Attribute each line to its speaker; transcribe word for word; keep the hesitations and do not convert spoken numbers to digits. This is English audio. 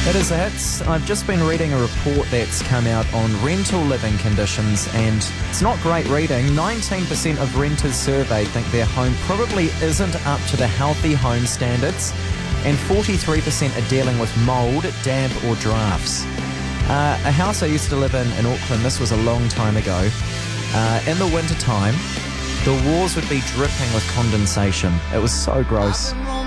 Speaker 1: It is the hits. I've just been reading a report that's come out on rental living conditions, and it's not great reading. nineteen percent of renters surveyed think their home probably isn't up to the healthy home standards, and forty-three percent are dealing with mould, damp or drafts. Uh, a house I used to live in in Auckland, this was a long time ago, uh, in the winter time, the walls would be dripping with condensation. It was so gross.